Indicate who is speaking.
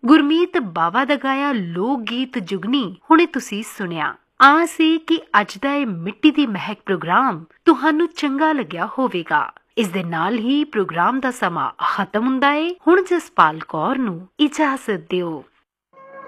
Speaker 1: ਗੁਰਮੀਤ ਬਾਵਾ ਦਾ ਗਾਇਆ ਲੋਕ ਗੀਤ ਜੁਗਨੀ ਹੁਣੇ ਤੁਸੀਂ ਸੁਣਿਆ। ਆਸ ਸੀ ਕਿ ਅੱਜ ਦਾ ਇਹ ਮਿੱਟੀ ਦੀ ਮਹਿਕ ਪ੍ਰੋਗਰਾਮ ਤੁਹਾਨੂੰ ਚੰਗਾ ਲੱਗਿਆ ਹੋਵੇਗਾ। ਇਸ ਦੇ ਨਾਲ ਹੀ ਪ੍ਰੋਗਰਾਮ ਦਾ ਸਮਾਂ ਖਤਮ ਹੁੰਦਾ ਏ। ਹੁਣ ਜਸਪਾਲ ਕੌਰ ਨੂੰ ਇਜਾਜ਼ਤ ਦਿਓ।